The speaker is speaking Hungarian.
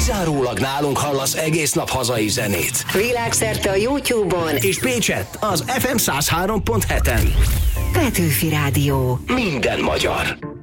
Kizárólag nálunk hallasz egész nap hazai zenét. Világszerte a YouTube-on És Pécsett az FM 103.7-en. Petőfi Rádió. Minden magyar.